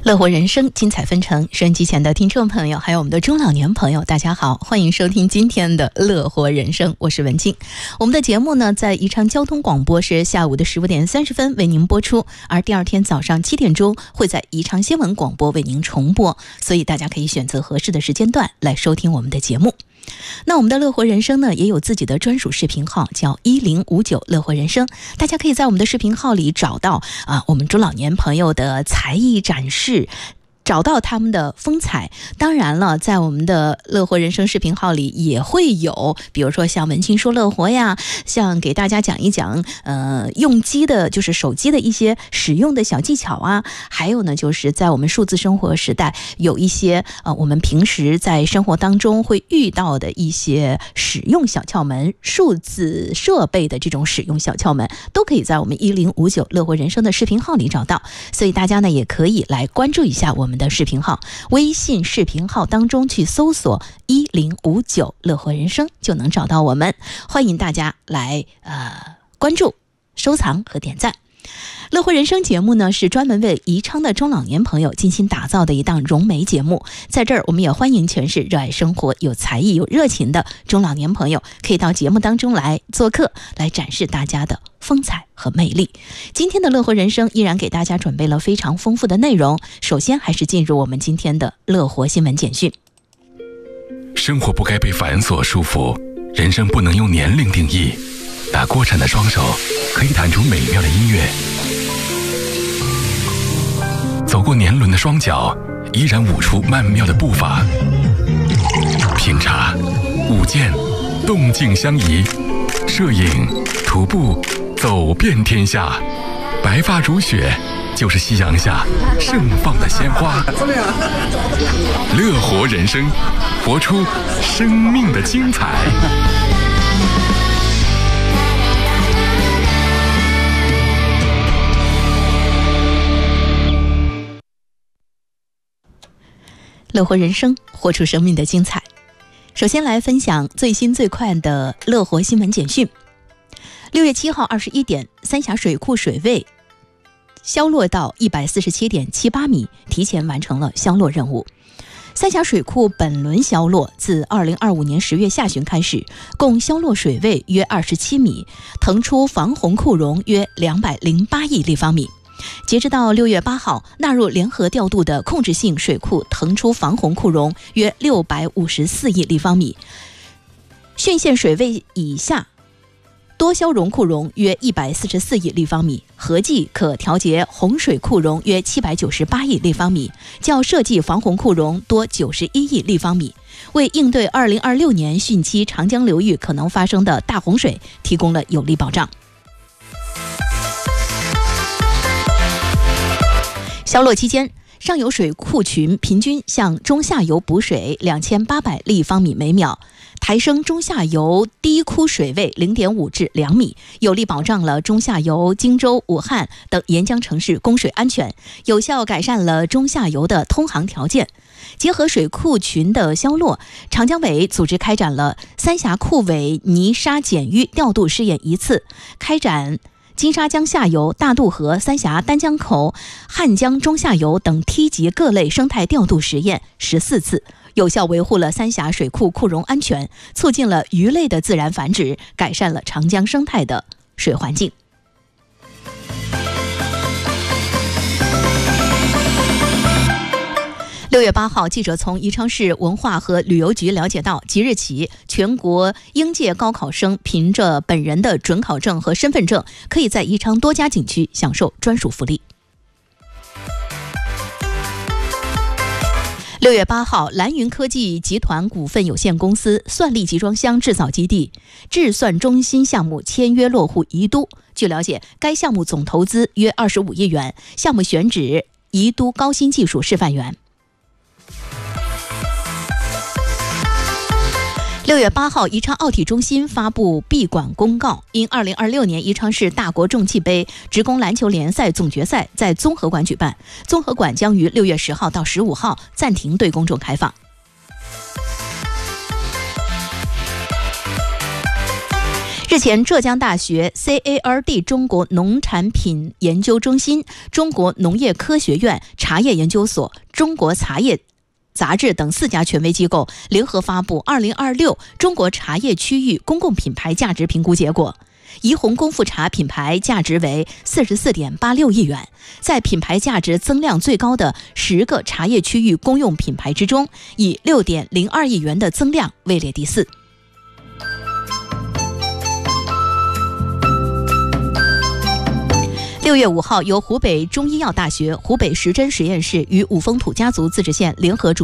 乐活人生，精彩纷呈。收音机前的听众朋友，还有我们的中老年朋友，大家好，欢迎收听今天的乐活人生，我是文静。我们的节目呢，在宜昌交通广播是下午的15点30分为您播出，而第二天早上7点钟会在宜昌新闻广播为您重播，所以大家可以选择合适的时间段来收听我们的节目。那我们的乐活人生呢，也有自己的专属视频号，叫1059乐活人生。大家可以在我们的视频号里找到我们中老年朋友的才艺展示，找到他们的风采。当然了，在我们的乐活人生视频号里也会有，比如说像文青说乐活呀，像给大家讲一讲用机的，就是手机的一些使用的小技巧啊，还有呢就是在我们数字生活时代，有一些我们平时在生活当中会遇到的一些使用小窍门，数字设备的这种使用小窍门，都可以在我们1059乐活人生的视频号里找到。所以大家呢也可以来关注一下我们的视频号，微信视频号当中去搜索1059乐活人生就能找到我们，欢迎大家来关注、收藏和点赞。乐活人生节目呢，是专门为宜昌的中老年朋友精心打造的一档融媒节目。在这儿，我们也欢迎全是热爱生活、有才艺、有热情的中老年朋友，可以到节目当中来做客，来展示大家的风采和魅力。今天的乐活人生依然给大家准备了非常丰富的内容。首先，还是进入我们今天的乐活新闻简讯。 生活不该被繁琐束缚，人生不能用年龄定义。打锅铲的双手可以弹出美妙的音乐，走过年轮的双脚依然舞出曼妙的步伐。品茶、舞剑，动静相宜；摄影、徒步，走遍天下。白发如雪，就是夕阳下盛放的鲜花。乐活人生，活出生命的精彩。 乐活人生，活出生命的精彩。首先来分享最新最快的乐活新闻简讯。6月7号21点，三峡水库水位消落到147.78米，提前完成了消落任务。三峡水库本轮消落自2025年10月下旬开始，共消落水位约27米，腾出防洪库容约208亿立方米。截止到6月8号，纳入联合调度的控制性水库腾出防洪库容约654亿立方米，汛限水位以下多消容库容约144亿立方米，合计可调节洪水库容约798亿立方米，较设计防洪库容多91亿立方米，为应对2026年汛期长江流域可能发生的大洪水提供了有力保障。消落期间，上游水库群平均向中下游补水2800立方米每秒，抬升中下游低枯水位0.5至2米，有力保障了中下游荆州、武汉等沿江城市供水安全，有效改善了中下游的通航条件。结合水库群的消落，长江委组织开展了三峡库尾泥沙减淤调度试验1次，开展金沙江下游、大渡河、三峡丹江口、汉江中下游等梯级各类生态调度实验14次，有效维护了三峡水库库容安全，促进了鱼类的自然繁殖，改善了长江生态的水环境。6月8号，记者从宜昌市文化和旅游局了解到，即日起，全国应届高考生凭着本人的准考证和身份证，可以在宜昌多家景区享受专属福利。6月8号，蓝云科技集团股份有限公司算力集装箱制造基地制算中心项目签约落户宜都。据了解，该项目总投资约25亿元，项目选址宜都高新技术示范园。6月8号，宜昌奥体中心发布闭馆公告，因2026年宜昌市大国重器杯职工篮球联赛总决赛在综合馆举办，综合馆将于6月10号到15号暂停对公众开放。 日前，浙江大学 CARD 中国农产品研究中心、中国农业科学院茶叶研究所、中国茶叶杂志等4家权威机构联合发布2026中国茶叶区域公共品牌价值评估结果。怡红功夫茶品牌价值为44.86亿元，在品牌价值增量最高的10个茶叶区域公用品牌之中，以6.02亿元的增量位列第4。6月5号，由湖北中医药大学、湖北时针实验室与五峰土家族自治县联合主